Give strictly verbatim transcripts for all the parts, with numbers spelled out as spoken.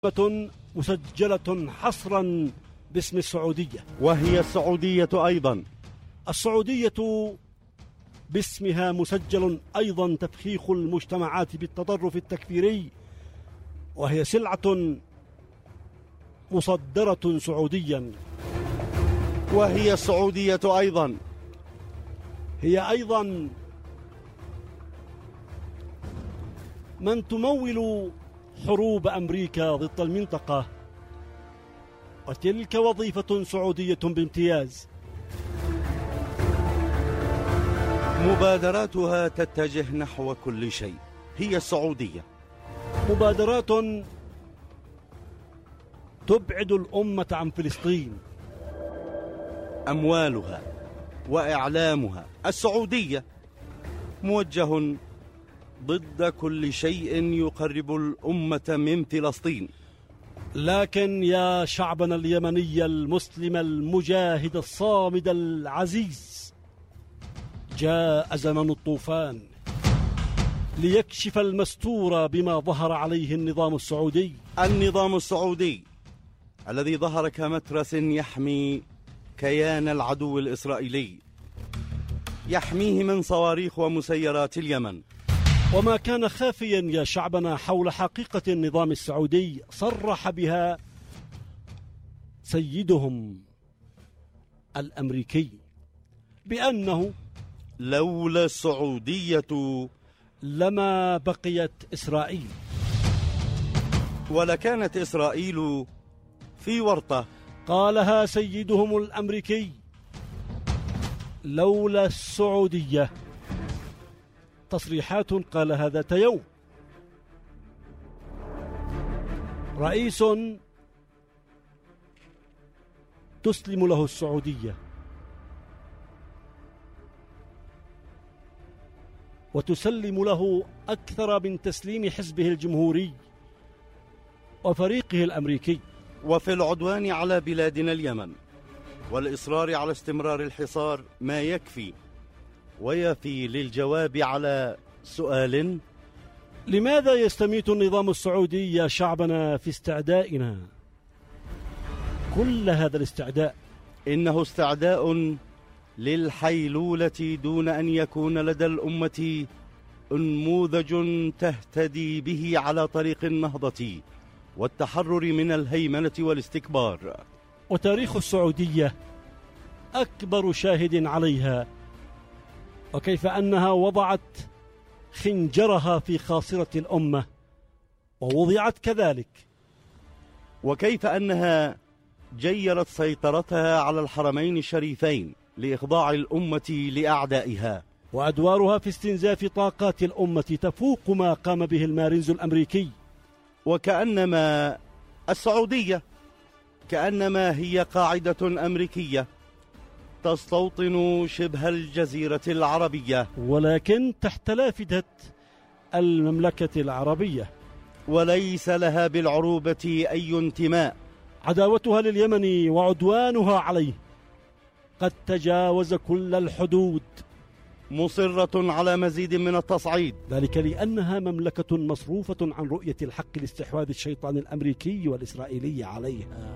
مسجلة حصرا باسم السعودية، وهي السعودية أيضا. السعودية باسمها مسجل أيضا تفخيخ المجتمعات بالتطرف التكفيري، وهي سلعة مصدرة سعوديا. وهي السعودية أيضا هي أيضا من تمول حروب أمريكا ضد المنطقة، وتلك وظيفة سعودية بامتياز. مبادراتها تتجه نحو كل شيء. هي السعودية مبادرات تبعد الأمة عن فلسطين. أموالها وإعلامها السعودية موجه ضد كل شيء يقرب الأمة من فلسطين. لكن يا شعبنا اليمني المسلم المجاهد الصامد العزيز، جاء زمن الطوفان ليكشف المستور بما ظهر عليه النظام السعودي. النظام السعودي الذي ظهر كمترس يحمي كيان العدو الإسرائيلي، يحميه من صواريخ ومسيرات اليمن. وما كان خافيا يا شعبنا حول حقيقة النظام السعودي صرح بها سيدهم الأمريكي بأنه لولا السعودية لما بقيت إسرائيل، ولكانت إسرائيل في ورطة. قالها سيدهم الأمريكي لولا السعودية. تصريحات قالها ذات يوم رئيس تسلم له السعودية وتسلم له أكثر من تسليم حزبه الجمهوري وفريقه الأمريكي. وفي العدوان على بلادنا اليمن والإصرار على استمرار الحصار ما يكفي ويفي للجواب على سؤال: لماذا يستميت النظام السعودي يا شعبنا في استعدائنا كل هذا الاستعداء؟ إنه استعداء للحيلولة دون أن يكون لدى الأمة نموذج تهتدي به على طريق النهضة والتحرر من الهيمنة والاستكبار. وتاريخ السعودية أكبر شاهد عليها، وكيف أنها وضعت خنجرها في خاصرة الأمة ووضعت كذلك، وكيف أنها جيرت سيطرتها على الحرمين الشريفين لإخضاع الأمة لأعدائها. وأدوارها في استنزاف طاقات الأمة تفوق ما قام به المارينز الأمريكي. وكأنما السعودية كأنما هي قاعدة أمريكية تستوطن شبه الجزيرة العربية، ولكن تحت لافتة المملكة العربية، وليس لها بالعروبة أي انتماء. عداوتها لليمن وعدوانها عليه قد تجاوز كل الحدود، مصرة على مزيد من التصعيد، ذلك لأنها مملكة مصروفة عن رؤية الحق لاستحواذ الشيطان الأمريكي والإسرائيلي عليها.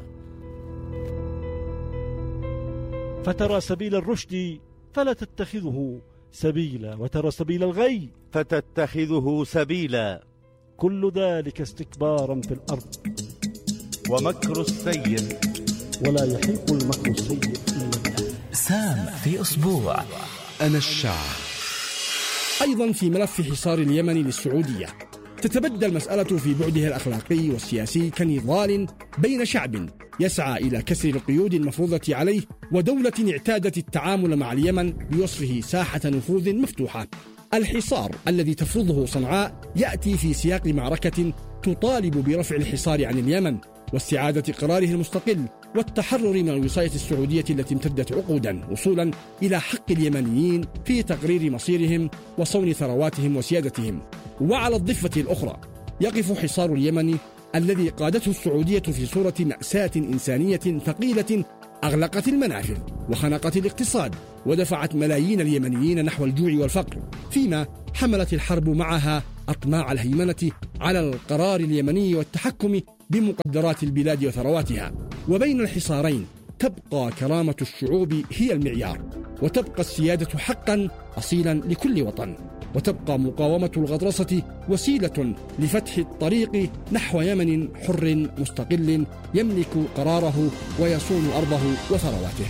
فترى سبيل الرشد فلا تتخذه سبيلا، وترى سبيل الغي فتتخذه سبيلا، كل ذلك استكبارا في الأرض ومكر السيء، ولا يحيق المكر السيء إلا بالله. سام في أسبوع. أنا الشعب. أيضا في ملف حصار اليمن للسعودية تتبدى المسألة في بعدها الأخلاقي والسياسي كنضال بين شعب يسعى إلى كسر القيود المفروضة عليه ودولة اعتادت التعامل مع اليمن بوصفه ساحة نفوذ مفتوحة. الحصار الذي تفرضه صنعاء يأتي في سياق معركة تطالب برفع الحصار عن اليمن واستعادة قراره المستقل والتحرر من الوصاية السعودية التي امتدت عقودا، وصولا إلى حق اليمنيين في تقرير مصيرهم وصون ثرواتهم وسيادتهم. وعلى الضفة الأخرى يقف حصار اليمن الذي قادته السعودية في صورة مأساة إنسانية ثقيلة أغلقت المنافذ وخنقت الاقتصاد ودفعت ملايين اليمنيين نحو الجوع والفقر، فيما حملت الحرب معها أطماع الهيمنة على القرار اليمني والتحكم بمقدرات البلاد وثرواتها. وبين الحصارين تبقى كرامة الشعوب هي المعيار، وتبقى السيادة حقا أصيلا لكل وطن، وتبقى مقاومة الغطرسة وسيلة لفتح الطريق نحو يمن حر مستقل يملك قراره ويصون أرضه وثرواته.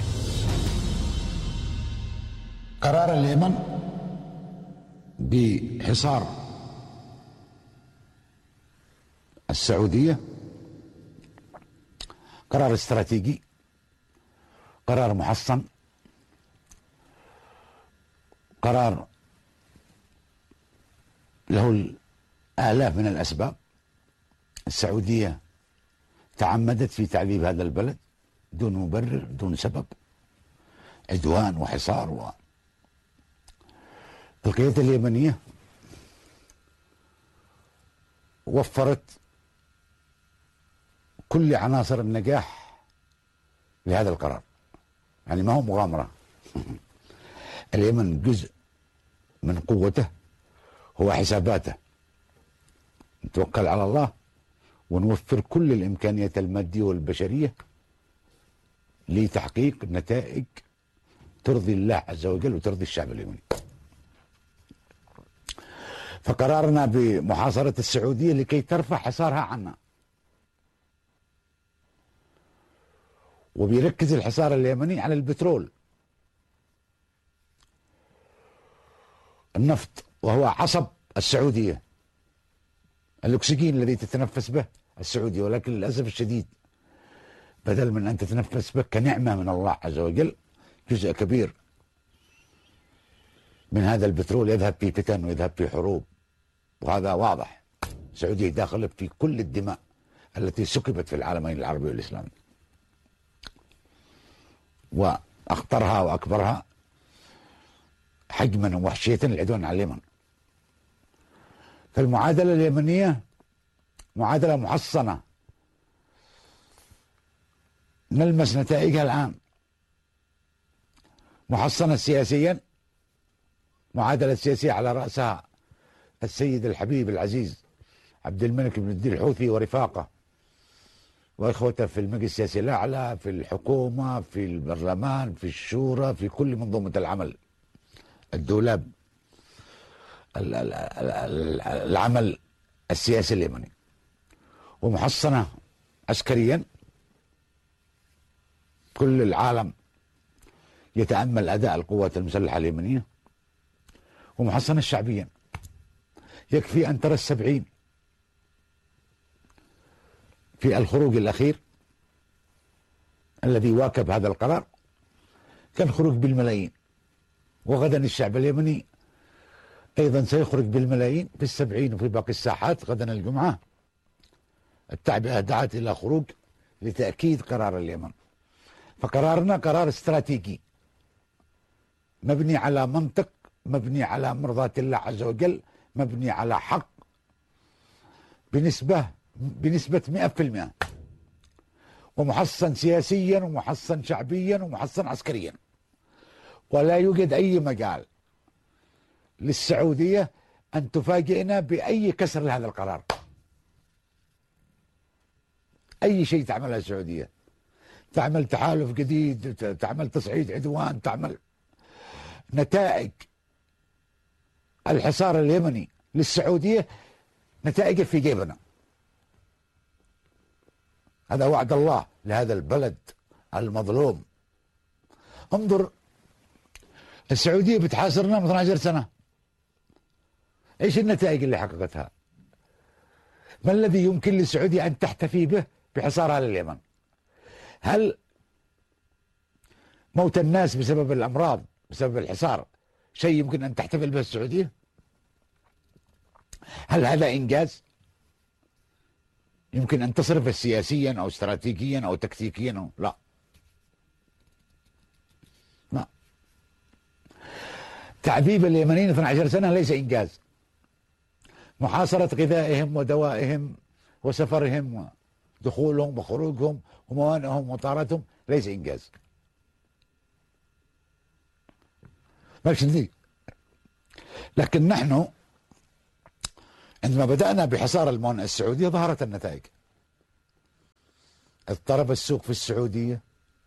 قرار اليمن بحصار السعودية قرار استراتيجي، قرار محصن، قرار له الآلاف من الأسباب. السعودية تعمدت في تعذيب هذا البلد دون مبرر دون سبب، عدوان وحصار. و القيادة اليمنية وفرت كل عناصر النجاح لهذا القرار، يعني ما هو مغامرة. اليمن جزء من قوته هو حساباته، نتوكل على الله ونوفر كل الإمكانيات المادية والبشرية لتحقيق نتائج ترضي الله عز وجل وترضي الشعب اليمني. فقرارنا بمحاصرة السعودية لكي ترفع حصارها عنا، وبيركز الحصار اليمني على البترول النفط، وهو عصب السعودية، الأكسجين الذي تتنفس به السعودية. ولكن للأسف الشديد بدل من أن تتنفس به كنعمة من الله عز وجل، جزء كبير من هذا البترول يذهب في فتن ويذهب في حروب، وهذا واضح. السعودية داخلة في كل الدماء التي سكبت في العالمين العربي والإسلامي، وأخطرها وأكبرها حجما ووحشية العدوان على اليمن. فالمعادلة اليمنية معادلة محصنة نلمس نتائجها الآن. محصنة سياسيا، معادلة سياسية على رأسها السيد الحبيب العزيز عبد الملك بن الدين الحوثي ورفاقه وإخوته في المجلس السياسي الأعلى، في الحكومة، في البرلمان، في الشورى، في كل منظومة العمل، الدولاب العمل السياسي اليمني. ومحصنة عسكريا، كل العالم يتأمل أداء القوات المسلحة اليمنية. ومحصنة شعبيا، يكفي أن ترى السبعين في الخروج الأخير الذي واكب هذا القرار، كان خروج بالملايين، وغدا الشعب اليمني أيضا سيخرج بالملايين في السبعين وفي باقي الساحات غدا الجمعة. التعبئة دعت إلى خروج لتأكيد قرار اليمن. فقرارنا قرار استراتيجي مبني على منطق، مبني على مرضاة الله عز وجل، مبني على حق بنسبة بنسبة مئة في المئة، ومحصن سياسيا ومحصن شعبيا ومحصن عسكريا. ولا يوجد أي مجال للسعودية أن تفاجئنا بأي كسر لهذا القرار. أي شيء تعملها السعودية، تعمل تحالف جديد، تعمل تصعيد عدوان، تعمل نتائج الحصار اليمني للسعودية نتائجه في جيبنا. هذا وعد الله لهذا البلد المظلوم. انظر، السعودية بتحاصرنا من اثنتي عشرة سنة، ايش النتائج اللي حققتها؟ ما الذي يمكن للسعودية ان تحتفي به بحصارها لليمن؟ هل موت الناس بسبب الامراض بسبب الحصار شيء يمكن ان تحتفل به السعودية؟ هل هذا انجاز يمكن ان تصرفه سياسيا او استراتيجيا او تكتيكيا أو لا؟ لا. تعذيب اليمنيين اثنتي عشرة سنة ليس انجاز. محاصرة غذائهم ودوائهم وسفرهم ودخولهم وخروجهم وموانئهم وطاراتهم ليس انجاز. ماشي دي. لكن نحن عندما بدأنا بحصار الموانئ السعودية ظهرت النتائج. اضطرب السوق في السعودية،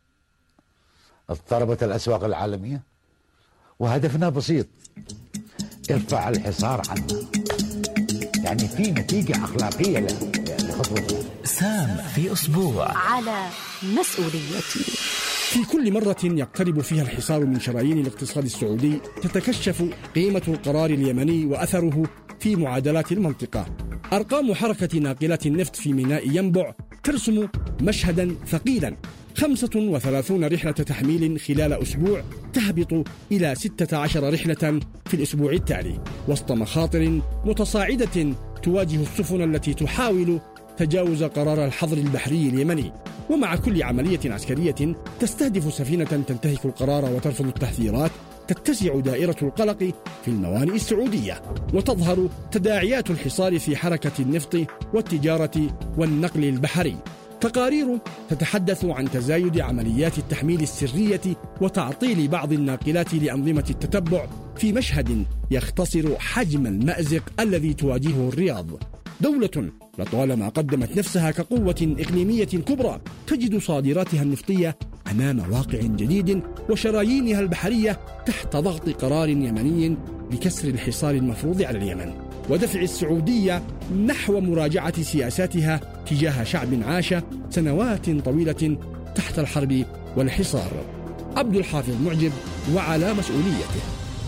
اضطربت الأسواق العالمية، وهدفنا بسيط: ارفع الحصار عنا. يعني في نتيجة أخلاقية لخطوتنا. سام في أسبوع على مسؤوليتي. في كل مرة يقترب فيها الحصار من شرايين الاقتصاد السعودي تتكشف قيمة القرار اليمني وأثره في معادلات المنطقة. أرقام حركة ناقلات النفط في ميناء ينبع ترسم مشهدا ثقيلا: خمسة وثلاثين رحلة تحميل خلال أسبوع تهبط إلى ستة عشر رحلة في الأسبوع التالي، وسط مخاطر متصاعدة تواجه السفن التي تحاول تجاوز قرار الحظر البحري اليمني. ومع كل عملية عسكرية تستهدف سفينة تنتهك القرار وترفض التحذيرات تتسع دائرة القلق في الموانئ السعودية، وتظهر تداعيات الحصار في حركة النفط والتجارة والنقل البحري. تقارير تتحدث عن تزايد عمليات التحميل السرية وتعطيل بعض الناقلات لأنظمة التتبع في مشهد يختصر حجم المأزق الذي تواجهه الرياض. دولة لطالما قدمت نفسها كقوة إقليمية كبرى تجد صادراتها النفطية أمام واقع جديد وشرايينها البحرية تحت ضغط قرار يمني لكسر الحصار المفروض على اليمن ودفع السعودية نحو مراجعة سياساتها تجاه شعب عاش سنوات طويلة تحت الحرب والحصار. عبد الحافظ معجب، وعلى مسؤوليته.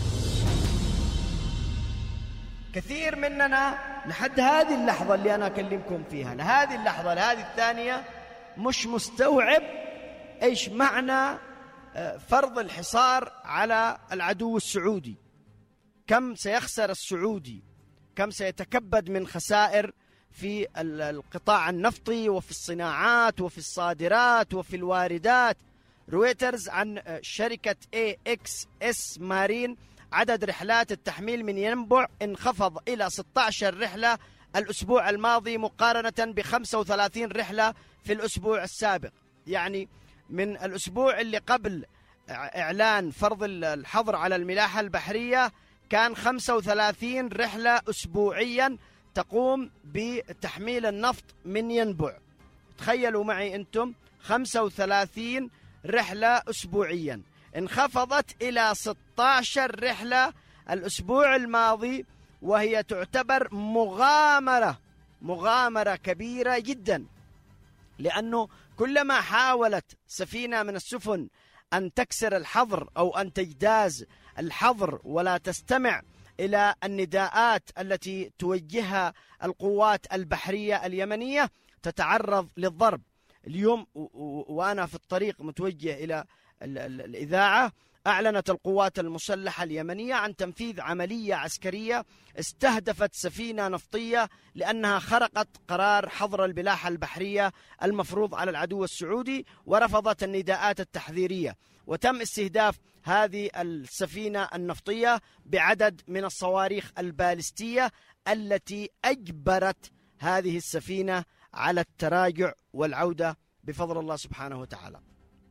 كثير مننا لحد هذه اللحظة اللي أنا أكلمكم فيها، لهذه اللحظة لهذه الثانية، مش مستوعب إيش معنى فرض الحصار على العدو السعودي. كم سيخسر السعودي، كم سيتكبد من خسائر في القطاع النفطي وفي الصناعات وفي الصادرات وفي الواردات. رويترز عن شركة إيه إكس إس مارين: عدد رحلات التحميل من ينبع انخفض إلى ستة عشر رحلة الأسبوع الماضي مقارنة ب خمسة وثلاثين رحلة في الأسبوع السابق. يعني من الأسبوع اللي قبل إعلان فرض الحظر على الملاحة البحرية كان خمسة وثلاثين رحلة أسبوعيا تقوم بتحميل النفط من ينبع. تخيلوا معي أنتم، خمسة وثلاثين رحلة أسبوعيا انخفضت إلى ستة عشر رحلة الأسبوع الماضي، وهي تعتبر مغامرة مغامرة كبيرة جدا، لأنه كلما حاولت سفينة من السفن أن تكسر الحظر أو أن تجتاز الحظر ولا تستمع إلى النداءات التي توجهها القوات البحرية اليمنية تتعرض للضرب. اليوم وأنا في الطريق متوجه إلى الإذاعة، أعلنت القوات المسلحة اليمنية عن تنفيذ عملية عسكرية استهدفت سفينة نفطية لأنها خرقت قرار حظر الملاحة البحرية المفروض على العدو السعودي ورفضت النداءات التحذيرية، وتم استهداف هذه السفينة النفطية بعدد من الصواريخ البالستية التي أجبرت هذه السفينة على التراجع والعودة بفضل الله سبحانه وتعالى.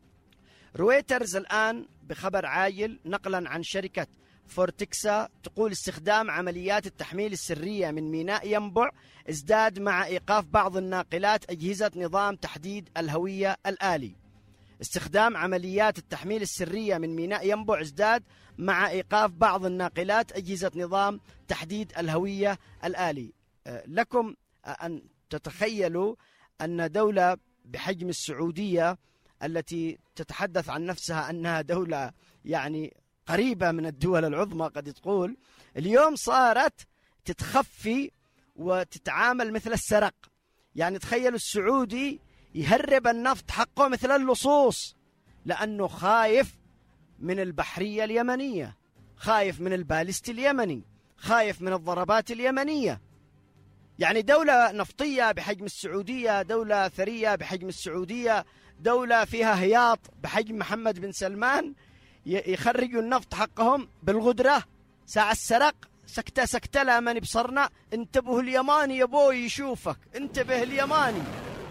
رويترز الآن بخبر عاجل نقلا عن شركة فورتكسا تقول: استخدام عمليات التحميل السرية من ميناء ينبع ازداد مع إيقاف بعض الناقلات أجهزة نظام تحديد الهوية الآلي. استخدام عمليات التحميل السرية من ميناء ينبع ازداد مع إيقاف بعض الناقلات أجهزة نظام تحديد الهوية الآلي. لكم أن تتخيلوا أن دولة بحجم السعودية التي تتحدث عن نفسها أنها دولة يعني قريبة من الدول العظمى قد تقول، اليوم صارت تتخفي وتتعامل مثل السرق. يعني تخيلوا السعودي يهرب النفط حقه مثل اللصوص، لأنه خايف من البحرية اليمنية، خايف من البالست اليمني، خايف من الضربات اليمنية. يعني دولة نفطية بحجم السعودية، دولة ثرية بحجم السعودية، دولة فيها هياط بحجم محمد بن سلمان، يخرجوا النفط حقهم بالغدرة. ساعة السرق سكتة سكتة لا من بصرنا، انتبه اليماني يا بوي يشوفك، انتبه اليماني.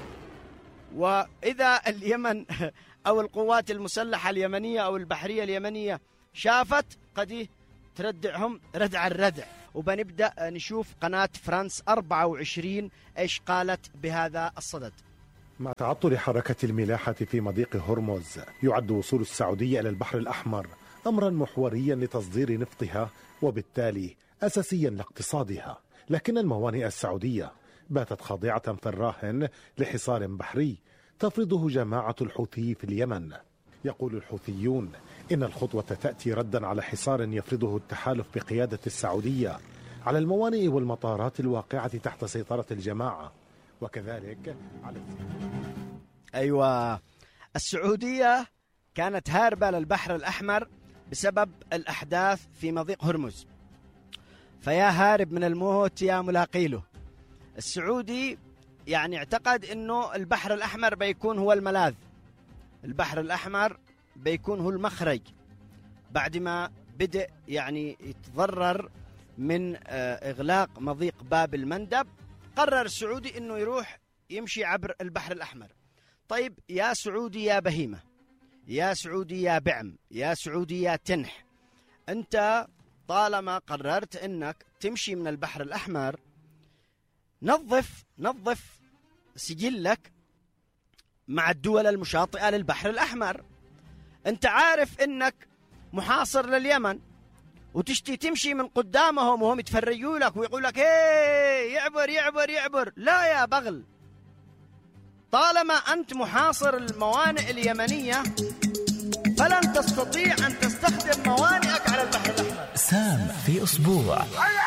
وإذا اليمن أو القوات المسلحة اليمنية أو البحرية اليمنية شافت قد تردعهم ردع الردع، وبنبدأ نشوف قناة فرانس أربعة وعشرين إيش قالت بهذا الصدد. مع تعطل حركة الملاحة في مضيق هرمز، يعد وصول السعودية إلى البحر الأحمر أمرا محوريا لتصدير نفطها وبالتالي أساسيا لاقتصادها. لكن الموانئ السعودية باتت خاضعة في الراهن لحصار بحري تفرضه جماعة الحوثي في اليمن. يقول الحوثيون إن الخطوة تأتي ردا على حصار يفرضه التحالف بقيادة السعودية على الموانئ والمطارات الواقعة تحت سيطرة الجماعة، وكذلك على أيوة، السعودية كانت هاربة للبحر الأحمر بسبب الأحداث في مضيق هرمز، فيا هارب من الموت يا ملاقي له. السعودي يعني اعتقد أنه البحر الأحمر بيكون هو الملاذ، البحر الأحمر بيكون هو المخرج، بعد ما بدأ يعني يتضرر من إغلاق مضيق باب المندب. قرر السعودي أنه يروح يمشي عبر البحر الأحمر. طيب يا سعودي يا بهيمة، يا سعودي يا بعم، يا سعودي يا تنح، أنت طالما قررت أنك تمشي من البحر الأحمر، نظف نظف سجلك مع الدول المشاطئة للبحر الأحمر. أنت عارف أنك محاصر لليمن وتشتي تمشي من قدامهم وهم يتفرجوا لك ويقول لك هيه يعبر يعبر يعبر. لا يا بغل، طالما أنت محاصر الموانئ اليمنية فلن تستطيع أن تستخدم موانئك على البحر الأحمر. سام في أسبوع.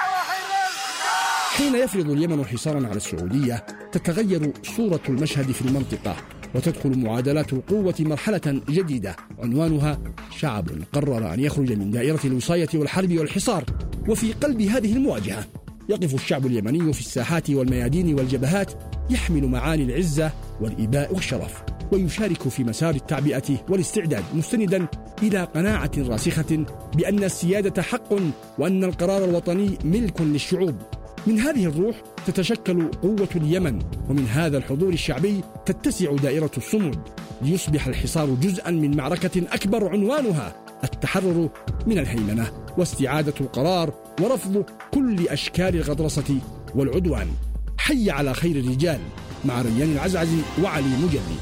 حين يفرض اليمن حصارا على السعودية تتغير صورة المشهد في المنطقة، وتدخل معادلات القوة مرحلة جديدة عنوانها شعب قرر أن يخرج من دائرة الوصاية والحرب والحصار. وفي قلب هذه المواجهة يقف الشعب اليمني في الساحات والميادين والجبهات يحمل معاني العزة والإباء والشرف، ويشارك في مسار التعبئة والاستعداد مستندا إلى قناعة راسخة بأن السيادة حق وأن القرار الوطني ملك للشعوب. من هذه الروح تتشكل قوة اليمن، ومن هذا الحضور الشعبي تتسع دائرة الصمود ليصبح الحصار جزءا من معركة أكبر عنوانها التحرر من الهيمنة واستعادة القرار ورفض كل أشكال الغطرسة والعدوان. حي على خير الرجال مع ريان العزعزي وعلي مجلي.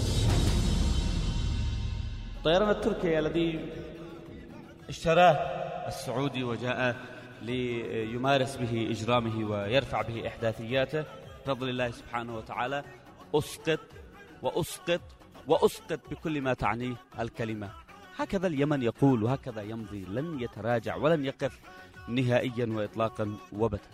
الطيران التركي الذي اشتراه السعودي وجاء ليمارس به إجرامه ويرفع به إحداثياته بفضل الله سبحانه وتعالى أسقط وأسقط وأسقط بكل ما تعنيه الكلمة. هكذا اليمن يقول وهكذا يمضي، لن يتراجع ولن يقف نهائيا وإطلاقا وبتاتا.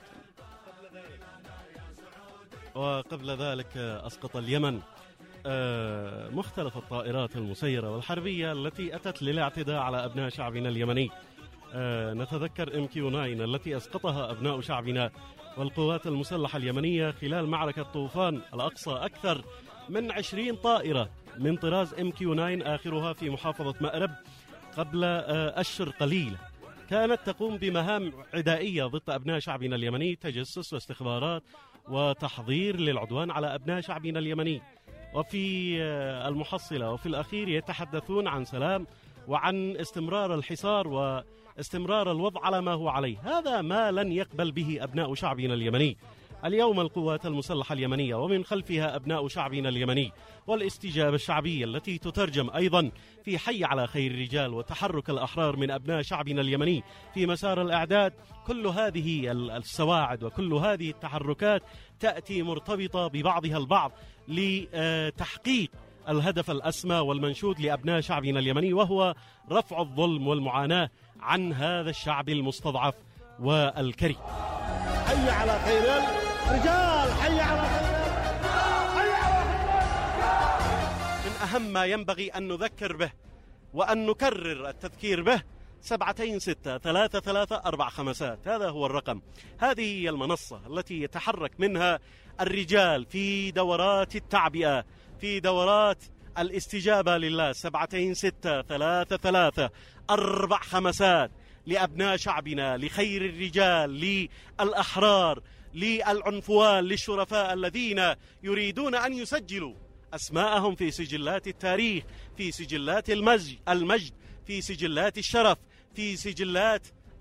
وقبل ذلك أسقط اليمن مختلف الطائرات المسيرة والحربية التي أتت للاعتداء على أبناء شعبنا اليمني. نتذكر إم كيو تسعة التي أسقطها أبناء شعبنا والقوات المسلحة اليمنية خلال معركة طوفان الأقصى. أكثر من عشرين طائرة من طراز إم كيو تسعة آخرها في محافظة مأرب قبل أشهر قليلة كانت تقوم بمهام عدائية ضد أبناء شعبنا اليمني، تجسس واستخبارات وتحضير للعدوان على أبناء شعبنا اليمني. وفي المحصلة وفي الأخير يتحدثون عن سلام وعن استمرار الحصار واستمرار الوضع على ما هو عليه. هذا ما لن يقبل به أبناء شعبنا اليمني. اليوم القوات المسلحة اليمنية ومن خلفها أبناء شعبنا اليمني والاستجابة الشعبية التي تترجم أيضا في حي على خير الرجال وتحرك الأحرار من أبناء شعبنا اليمني في مسار الإعداد. كل هذه السواعد وكل هذه التحركات تأتي مرتبطة ببعضها البعض لتحقيق الهدف الأسمى والمنشود لأبناء شعبنا اليمني، وهو رفع الظلم والمعاناة عن هذا الشعب المستضعف والكري. حي على خير الرجال، حي على خير حي على خير. من أهم ما ينبغي أن نذكر به وأن نكرر التذكير به سبعتين ستة ثلاثة ثلاثة أربع خمسات، هذا هو الرقم. هذه هي المنصة التي يتحرك منها الرجال في دورات التعبئة، في دورات الاستجابة لله. سبعتين ستة ثلاثة ثلاثة أربع خمسات لأبناء شعبنا، لخير الرجال، للأحرار، للعنفوان، للشرفاء الذين يريدون أن يسجلوا أسماءهم في سجلات التاريخ، في سجلات المجد, المجد في سجلات الشرف، في سجلات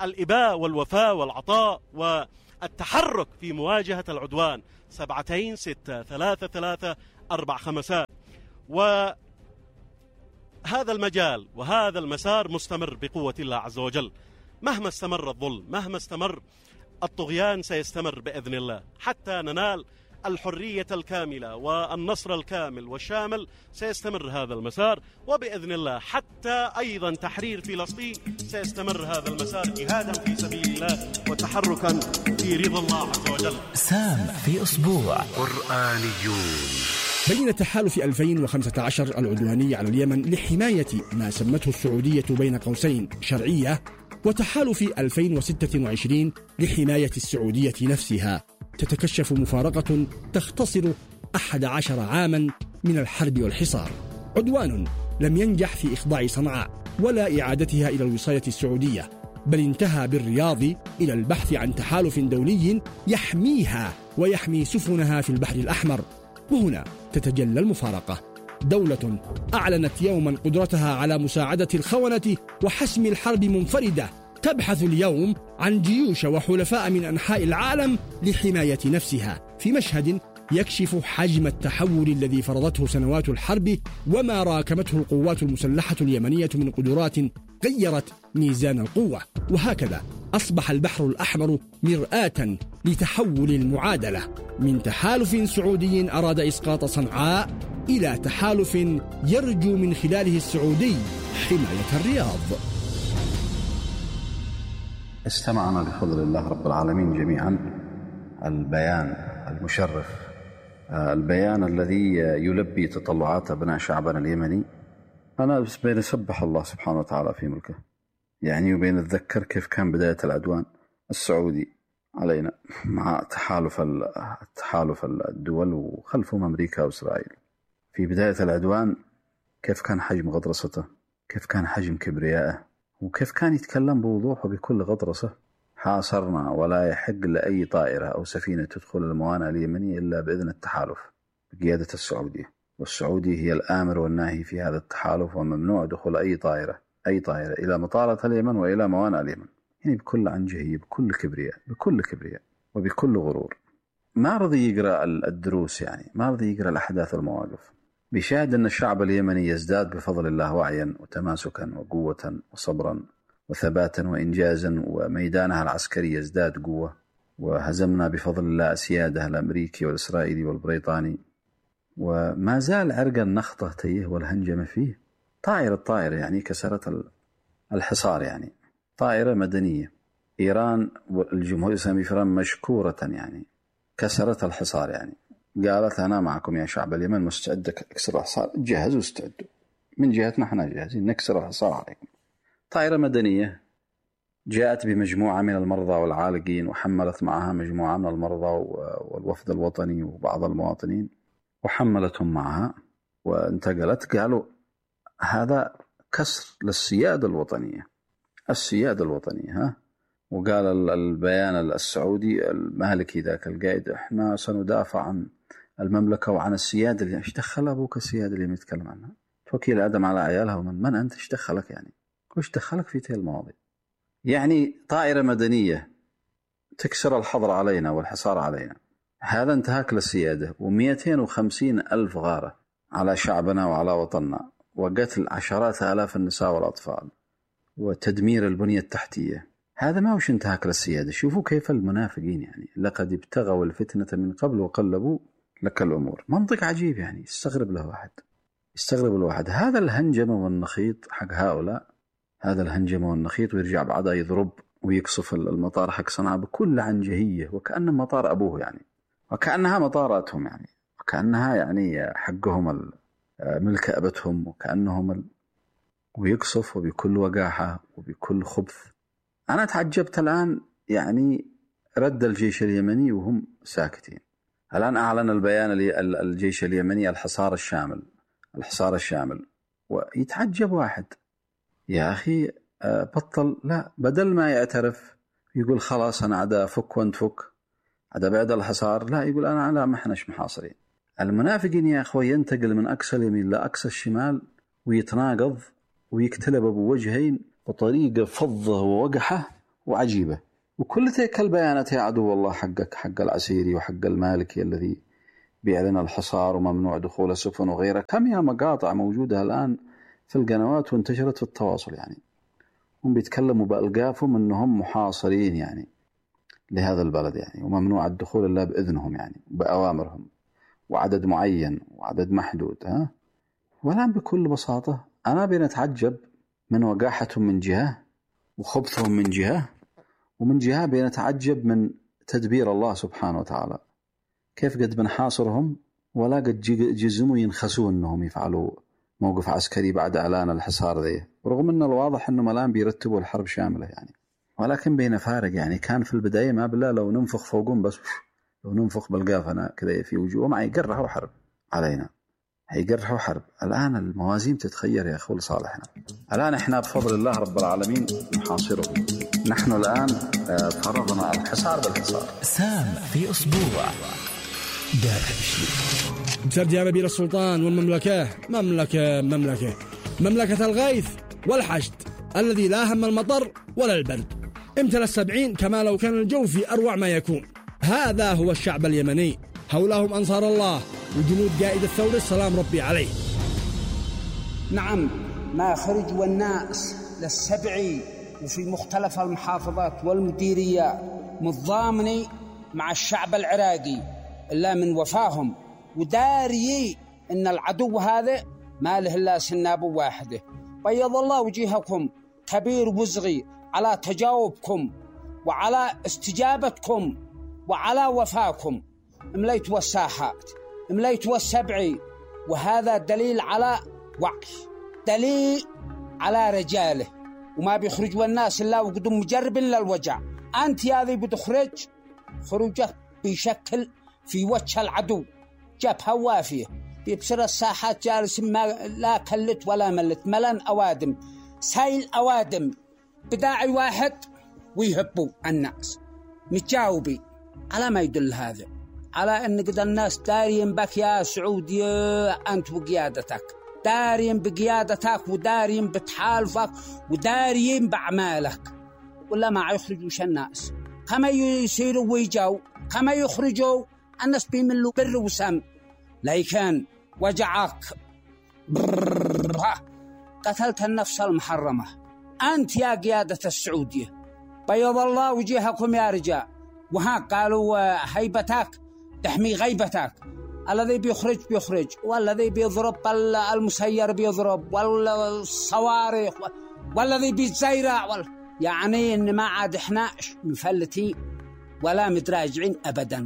الإباء والوفاء والعطاء والتحرك في مواجهة العدوان. سبعتين ستة ثلاثة ثلاثة أربع خمسات. وهذا المجال وهذا المسار مستمر بقوة الله عز وجل. مهما استمر الظلم، مهما استمر الطغيان، سيستمر بإذن الله حتى ننال الحرية الكاملة والنصر الكامل والشامل. سيستمر هذا المسار، وبإذن الله حتى أيضا تحرير فلسطين سيستمر هذا المسار جهادا في سبيل الله وتحركا في رضا الله عز وجل. سام في أسبوع قرآنيون. بين تحالف ألفين وخمسة عشر العدواني على اليمن لحماية ما سمته السعودية بين قوسين شرعية، وتحالف ألفين وستة وعشرين لحماية السعودية نفسها، تتكشف مفارقة تختصر أحد عشر عاما من الحرب والحصار. عدوان لم ينجح في إخضاع صنعاء ولا إعادتها إلى الوصاية السعودية، بل انتهى بالرياض إلى البحث عن تحالف دولي يحميها ويحمي سفنها في البحر الأحمر. وهنا تتجلى المفارقة. دولة أعلنت يوما قدرتها على مساعدة الخونة وحسم الحرب منفردة، تبحث اليوم عن جيوش وحلفاء من أنحاء العالم لحماية نفسها، في مشهد يكشف حجم التحول الذي فرضته سنوات الحرب وما راكمته القوات المسلحة اليمنية من قدرات غيرت ميزان القوة. وهكذا أصبح البحر الأحمر مرآة لتحول المعادلة من تحالف سعودي أراد إسقاط صنعاء إلى تحالف يرجو من خلاله السعودي حماية الرياض. استمعنا بفضل الله رب العالمين جميعا البيان المشرف، البيان الذي يلبي تطلعات أبناء شعبنا اليمني. أنا بس بين أسبح الله سبحانه وتعالى في ملكه يعني، وبين أتذكر كيف كان بداية العدوان السعودي علينا مع تحالف التحالف الدول وخلفهم أمريكا وإسرائيل. في بداية العدوان كيف كان حجم غطرسته، كيف كان حجم كبريائه، وكيف كان يتكلم بوضوح وبكل غطرسة: حاصرنا ولا يحق لأي طائرة أو سفينة تدخل الموانئ اليمنية إلا بإذن التحالف بقيادة السعودية، والسعودية هي الآمر والناهي في هذا التحالف، وممنوع دخول أي طائرة أي طائرة إلى مطارة اليمن وإلى موانئ اليمن، يعني بكل عنجهية، بكل كبرياء، بكل كبرياء وبكل غرور. ما رضي يقرأ الدروس يعني، ما رضي يقرأ الأحداث والمواقف. بيشاهد أن الشعب اليمني يزداد بفضل الله وعيا وتماسكا وقوة وصبرا وثباتا وإنجازا، وميدانها العسكري يزداد قوة، وهزمنا بفضل الله أسياده الأمريكي والإسرائيلي والبريطاني، وما زال عرق النخطة تيه والهنجمة فيه. طائرة طائرة يعني كسرت الحصار، يعني طائرة مدنية. إيران والجمهورية الإسلامية في إيران مشكورة يعني كسرت الحصار، يعني قالت أنا معكم يا شعب اليمن، مستعد أكسر الحصار، جهزوا واستعدوا، من جهتنا احنا جاهزين نكسر الحصار عليكم. طائرة مدنية جاءت بمجموعة من المرضى والعالقين، وحملت معها مجموعة من المرضى والوفد الوطني وبعض المواطنين، وحملتهم معها وانتقلت. قالوا هذا كسر للسيادة الوطنية، السيادة الوطنية ها. وقال البيان السعودي المالكي ذاك القائد: احنا سندافع عن المملكة وعن السيادة. اللي ايش دخل أبوك السيادة اللي يتكلم عنها؟ توكيل آدم على عيالها، ومن من أنت؟ ايش دخلك يعني؟ وش دخلك في تلك المواضيع؟ يعني طائرة مدنية تكسر الحظر علينا والحصار علينا، هذا انتهاك للسيادة. ومئتين وخمسين ألف غارة على شعبنا وعلى وطننا، وقتل عشرات آلاف النساء والأطفال، وتدمير البنية التحتية. هذا ما وش انتهاك للسيادة. شوفوا كيف المنافقين يعني، لقد ابتغوا الفتنة من قبل وقلبوا لك الأمور. منطق عجيب يعني، يستغرب له واحد، يستغرب الواحد. هذا الهنجمة والنخيط حق هؤلاء، هذا الهنجمة والنخيط، ويرجع بعدها يضرب ويقصف المطار حق صنعاء بكل عنجهية، وكأنه مطار أبوه يعني، وكأنها مطاراتهم يعني، وكأنها يعني حقهم ملك أبتهم، وكأنهم ال... ويقصف وبكل وقاحة وبكل خبث. أنا تعجبت الآن يعني رد الجيش اليمني وهم ساكتين. الآن أعلن البيان الجيش اليمني الحصار الشامل، الحصار الشامل، ويتعجب واحد: يا أخي بطل، لا، بدل ما يعترف يقول خلاص أنا عدا فك وانت فك، عدا بعد الحصار، لا، يقول أنا لا، ما احناش محاصرين. المنافقين يا أخوي ينتقل من أقصى اليمين لأقصى الشمال، ويتناقض ويكتلب بوجهين بطريقة فظة ووقحة، وعجيبة. وكل تلك البيانات يا عدو الله حقك، حق العسيري وحق المالكي الذي بيعلن الحصار وممنوع دخول السفن وغيره، كم هي مقاطع موجودة الآن في القنوات وانتشرت في التواصل. يعني هم بيتكلموا بألقافهم أنهم محاصرين يعني لهذا البلد يعني، وممنوع الدخول إلا بإذنهم يعني بأوامرهم، وعدد معين وعدد محدود. ها والآن بكل بساطة أنا بنتعجب من وقاحتهم من جهة وخبثهم من جهة، ومن جهة بنتعجب من تدبير الله سبحانه وتعالى، كيف قد بنحاصرهم ولا قد جزموا ينخسوا أنهم يفعلوا موقف عسكري بعد إعلان الحصار ذي، رغم أن الواضح أنهم الآن بيرتبوا الحرب شاملة يعني. ولكن بين فارق يعني، كان في البداية ما بالله لو ننفخ فوقهم بس، لو ننفخ بالقافنا كذا في وجوههم هيقرحوا حرب علينا، هيقرحوا حرب. الآن الموازين تتخير يا أخو صالحنا، الآن إحنا بفضل الله رب العالمين محاصرهم. نحن الآن فرضنا الحصار بالحصار. سام في أسبوع. بسرد يا نبيل السلطان والمملكة مملكة مملكة مملكة الغيث والحشد الذي لا هم المطر ولا البرد، امتلأ السبعين كما لو كان الجو في أروع ما يكون. هذا هو الشعب اليمني، حولهم أنصار الله وجنود قائد الثورة السلام ربي عليه. نعم، ما خرج والناس للسبعي وفي مختلف المحافظات والمديريات متضامني مع الشعب العراقي إلا من وفاهم وداري إن العدو هذا ما له إلا سناب واحدة. بيض الله وجيهكم كبير وصغير على تجاوبكم وعلى استجابتكم وعلى وفاكم. مليتوا الساحات، مليتوا السبعي، وهذا دليل على وعي، دليل على رجاله، وما بيخرجوا الناس إلا وقدم مجرب للوجع. أنت يا ذي بتخرج خروجه بيشكل في وجه العدو جبهة وافية، بيبصر الساحات جالس ما لا كلت ولا ملت، ملن أوادم، سيل أوادم بداعي واحد ويهبوا الناس. متجاوبي على ما يدل هذا على أن قد الناس دارين بك يا سعودي، أنت وقيادتك دارين بقيادتك ودارين بتحالفك ودارين بأعمالك، ولا ما يخرجوش الناس كما يصيروا ويجوا كما يخرجوا الناس بيملوا بر وسم. لكن وجعك قتلت النفس المحرمة. أنت يا قيادة السعودية بيض الله وجيهكم يا رجال. وها قالوا هيبتك تحمي غيبتك، الذي بيخرج بيخرج، والذي بيضرب المسير بيضرب، والصواريخ، والذي بيتزيرع وال... يعني إن ما عاد إحنا مفلتين ولا متراجعين أبدا.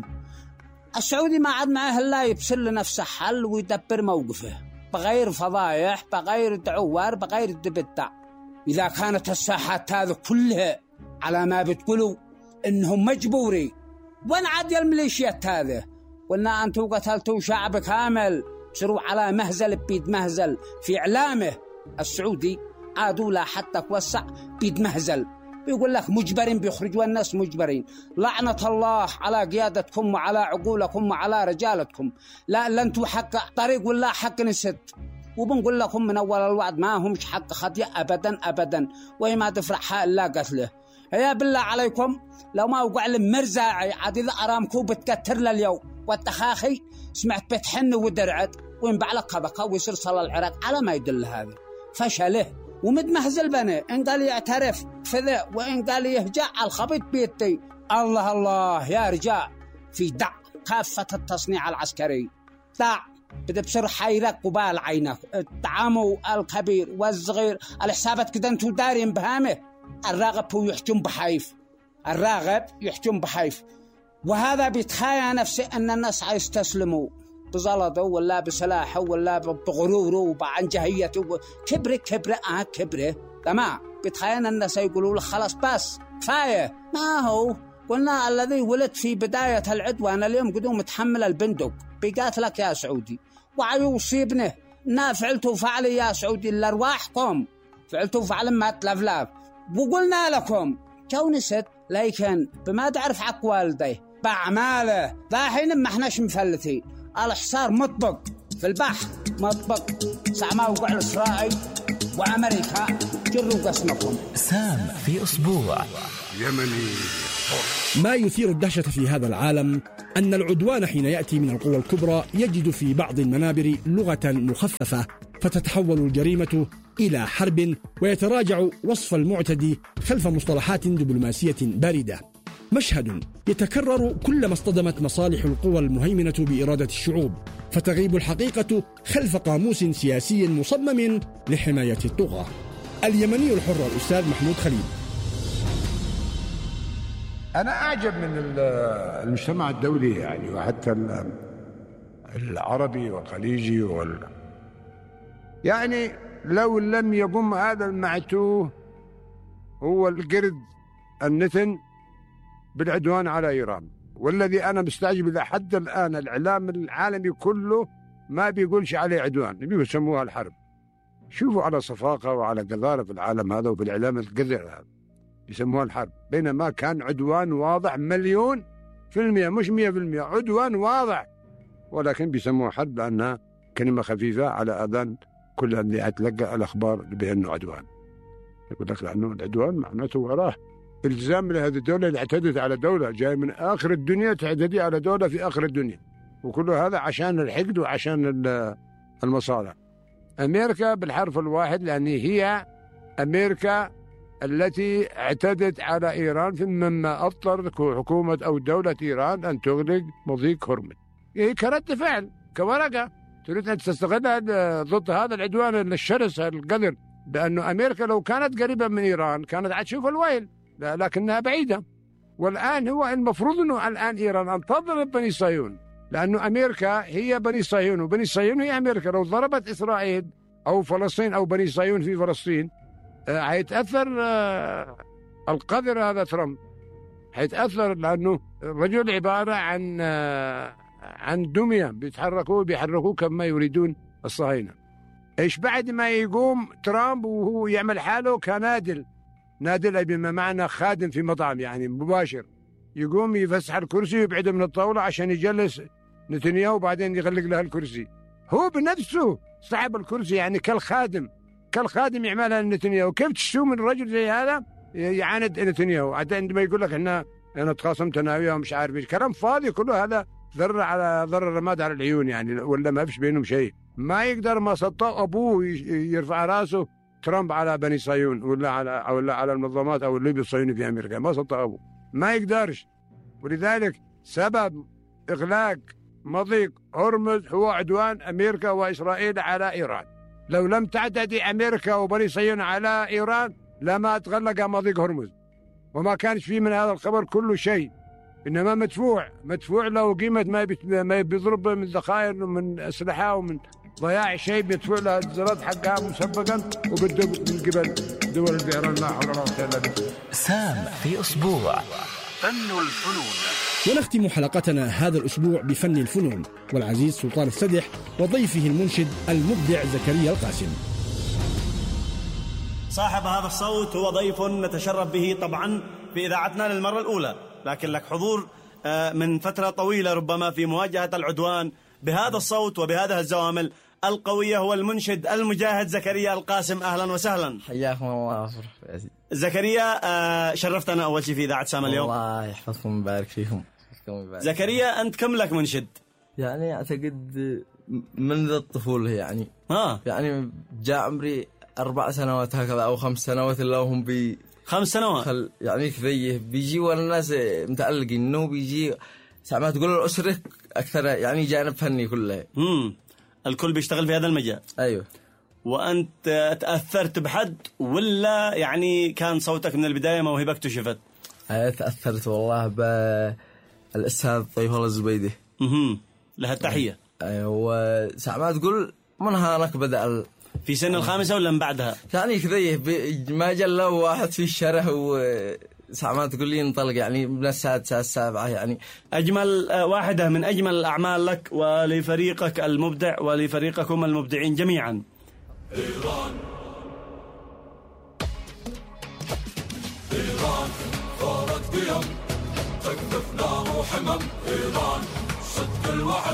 السعودي ما عاد معه إلا يبسل لنفسه حل ويدبر موقفه بغير فضايح، بغير دعوار، بغير دبتع. إذا كانت الساحات هذه كلها على ما بتقولوا إنهم مجبوري، وين عاد الميليشيات هذه؟ قلنا أنتوا قتلتوا شعب كامل، بصروا على مهزل بيد مهزل في إعلامه. السعودي عادوا لا حتى توسع بيد مهزل، بيقول لك مجبرين بيخرجوا الناس مجبرين. لعنة الله على قيادتكم وعلى عقولكم وعلى رجالتكم. لا لا انتوا حق طريق ولا حق نسد، وبنقول لكم من أول الوعد ما همش حق خطيئة أبدا أبدا، وهي ما تفرحها إلا قتله. يا بالله عليكم لو ما وقع المرزاعي عاد إذا أرامكو بتكتر لليوم والتخاخي سمعت بتحن ودرعت وين بعلق بقى ويصير صلى العراق على ما يدل هذا فشله. ومد مهزل بني إن قال يعترف فذا وإن قال يهجع على الخبيط بيتي. الله الله يا رجال، في دع كافة التصنيع العسكري، دع بدأ بصر حيرك وبال عينك، الطعام الكبير والصغير الحسابات كده انتو دارين بهامه. الراغب هو يحجم بحيف، الراغب يحجم بحيف، وهذا بيتخايا نفسه أن الناس يستسلموا بزلطه ولا بسلاحه ولا بغروره وبعنجهيته كبره كبره آه كبره تمام. بيتخايا الناس يقولوا له خلاص بس كفاية. ما هو قلنا الذي ولد في بداية العدوان اليوم قدوم متحمل البندق بيقاتلك يا سعودي وعيوصيبنه. نا فعلتوا فعلي يا سعودي لأرواحكم، فعلتوا فعل ما تلفلاف، وقلنا لكم كونست لكن بما تعرف حق والديه بأعماله. ذاحين ما احناش مفلتين، الحصار مطبق في البحر مطبق سعما وقع الإسرائيل وأمريكا جروا قسمكم. سام في أسبوع. يمني حر. ما يثير الدهشة في هذا العالم أن العدوان حين يأتي من القوى الكبرى يجد في بعض المنابر لغة مخففة، فتتحول الجريمة إلى حرب ويتراجع وصف المعتدي خلف مصطلحات دبلوماسية باردة. مشهد يتكرر كلما اصطدمت مصالح القوى المهيمنة بإرادة الشعوب، فتغيب الحقيقة خلف قاموس سياسي مصمم لحماية الطغاة. اليمني الحر الأستاذ محمود خليل. أنا أعجب من المجتمع الدولي يعني، وحتى العربي والخليجي وال... يعني لو لم يقم هذا المعتوه هو القرد النتن بالعدوان على إيران، والذي أنا مستعجب لحد الآن الإعلام العالمي كله ما بيقولش عليه عدوان، بيسموها الحرب. شوفوا على صفاقة وعلى قذارة في العالم هذا وفي الإعلام القذر هذا يسموها الحرب، بينما كان عدوان واضح مليون في المية، مش مية في المية، عدوان واضح، ولكن بيسموها حرب لأنها كلمة خفيفة على أذان كل اللي أتلقى الأخبار بأنه عدوان. يقول لك لأنه العدوان معناته وراه الزام لهذه الدولة اللي اعتدت على دولة جاي من آخر الدنيا تعتدي على دولة في آخر الدنيا، وكل هذا عشان الحقد وعشان المصالح. أمريكا بالحرف الواحد، لأن هي أمريكا التي اعتدت على إيران مما أضطر حكومة أو دولة إيران أن تغلق مضيق هرمز. هي كرد فعل كورقة تريد أن تستغلها ضد هذا العدوان الشرس القذر، لأنه أمريكا لو كانت قريبة من إيران كانت هتشوف الويل، لكنها بعيدة. والآن هو المفروض أنه الآن إيران أن تضرب بني صهيون، لأنه أمريكا هي بني صهيون وبني صهيون هي أمريكا. لو ضربت إسرائيل أو فلسطين أو بني صهيون في فلسطين هيتأثر القذر هذا ترامب، هيتأثر، لأنه الرجل عبارة عن عن دمية بيتحركوا بيحركوا كما يريدون الصهاينة. إيش بعد ما يقوم ترامب وهو يعمل حاله كنادل، نادل بما معنى خادم في مطعم يعني مباشر، يقوم يفسح الكرسي ويبعده من الطاولة عشان يجلس نتنياهو وبعدين يغلق له الكرسي. هو بنفسه صاحب الكرسي يعني كالخادم كالخادم يعملها نتنياهو. كيف تشتو من رجل زي هذا يعاند نتنياهو حتى عندما يقول لك احنا انا تخاصمت انا وياه ومش عارف ايش، كلام فاضي كله هذا، ذر على ذر الرماد على العيون يعني، ولا ما فيش بينهم شيء. ما يقدر ما سطأ ابوه يرفع راسه ترامب على بني صهيون ولا على ولا على المنظمات او الليبي الصهيوني في امريكا، ما سطأ ابوه، ما يقدرش. ولذلك سبب اغلاق مضيق هرمز هو عدوان امريكا واسرائيل على ايران. لو لم تعتدي أمريكا وبني صهيون على إيران لما تغلق مضيق هرمز، وما كانش فيه من هذا الخبر كله شيء، إنما مدفوع مدفوع له قيمة ما ما بيضرب من ذخائر ومن أسلحة ومن ضياع شيء، بيدفع له الزراد حقها مسبقا وبده من قبل دول البحرين. لا حول ولا قوة إلا بالله. سام في أسبوع فن الفنون. ونختم حلقتنا هذا الأسبوع بفن الفنون والعزيز سلطان السدح وضيفه المنشد المبدع زكريا القاسم. صاحب هذا الصوت هو ضيف نتشرف به طبعا في إذاعتنا للمرة الأولى، لكن لك حضور من فترة طويلة ربما في مواجهة العدوان بهذا الصوت وبهذه الزوامل القوية. هو المنشد المجاهد زكريا القاسم، أهلا وسهلا. حياكم الله زكريا. شرفتنا أول شيء في إذاعة سام اليوم. الله يحفظكم ويبارك فيكم. زكريا أنت كم لك منشد؟ يعني أعتقد منذ الطفولة يعني ها يعني جاء عمري أربع سنوات هكذا أو خمس سنوات إلا هم بي خمس سنوات خل يعني كذيه بيجي والناس متعلقين إنه بيجي ساعات تقول الأسرة أكثر يعني جانب فني كله. امم الكل بيشتغل في هذا المجال. أيوه. وأنت تأثرت بحد ولا يعني كان صوتك من البداية موهبة اكتشفت؟ تأثرت والله بالأستاذ طيب الله الزبيدي. اها لها التحية. أيوه. وساعات تقول من هانك بدأ في سن الخامسة ولا من بعدها؟ يعني كذيه ما جل واحد في الشارع وساعات تقول لي انطلق يعني من السادسة السابعة يعني. أجمل واحدة من أجمل الأعمال لك ولفريقك المبدع ولفريقكم المبدعين جميعا. إيران إيران ثورة قيم تكتفنا وحمم، إيران صدق الوعد